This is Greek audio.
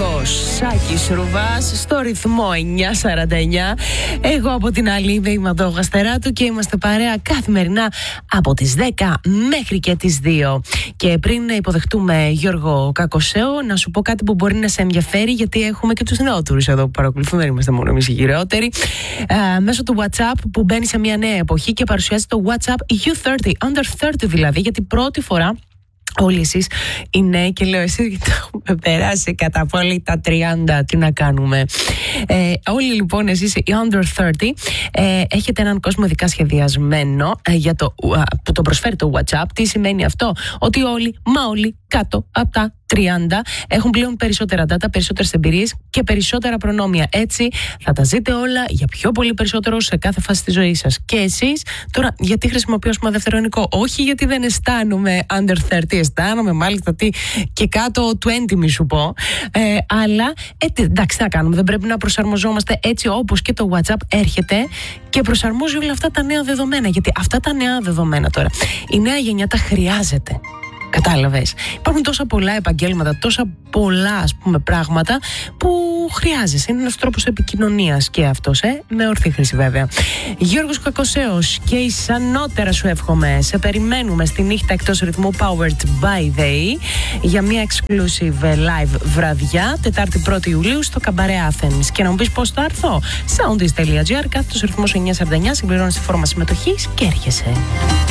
Νίκος Σάκης Ρουβάς στο ρυθμό 949. Εγώ από την άλλη είμαι η Μαντώ Γαστεράτου και είμαστε παρέα καθημερινά από τις 10 μέχρι και τις 2. Και πριν υποδεχτούμε Γιώργο Κακοσέο, να σου πω κάτι που μπορεί να σε ενδιαφέρει, γιατί έχουμε και τους νεότερους εδώ που παρακολουθούν, δεν είμαστε μόνο εμείς οι γυρεότεροι. Μέσω του WhatsApp που μπαίνει σε μια νέα εποχή και παρουσιάζει το WhatsApp U30, under 30 δηλαδή, γιατί πρώτη φορά όλοι εσείς οι νέοι, και λέω εσείς γιατί έχουμε περάσει κατά πολύ τα 30, τι να κάνουμε. Όλοι λοιπόν εσείς οι under 30 έχετε έναν κόσμο ειδικά σχεδιασμένο για που το προσφέρει το WhatsApp. Τι σημαίνει αυτό? Ότι όλοι, μα όλοι κάτω από τα 30 έχουν πλέον περισσότερα data, περισσότερες εμπειρίες και περισσότερα προνόμια. Έτσι θα τα ζείτε όλα για πιο πολύ περισσότερο σε κάθε φάση της ζωής σας. Και εσείς τώρα, γιατί χρησιμοποιούμε δευτερονικό? Όχι γιατί δεν αισθάνομαι under 30, αισθάνομαι μάλιστα και κάτω 20, μη σου πω. Αλλά εντάξει, τι να κάνουμε, δεν πρέπει να προσαρμοζόμαστε έτσι όπως και το WhatsApp έρχεται και προσαρμόζει όλα αυτά τα νέα δεδομένα. Γιατί αυτά τα νέα δεδομένα τώρα η νέα γενιά τα χρειάζεται. Κατάλαβες. Υπάρχουν τόσα πολλά επαγγέλματα, τόσα πολλά ας πούμε πράγματα που χρειάζεσαι. Είναι ένας τρόπος επικοινωνίας και αυτός, με ορθή χρήση βέβαια. Γιώργος Κακοσέος, και ισανότερα σου εύχομαι. Σε περιμένουμε στη νύχτα εκτός ρυθμού Powered by They για μια exclusive live βραδιά, Τετάρτη 1η Ιουλίου στο Καμπαρέ Athens. Και να μου πεις πώς θα έρθω? Soundist.gr, κάθετος ρυθμός 949, συμπληρώνεις τη φόρμα συμμετοχής και έρχεσαι.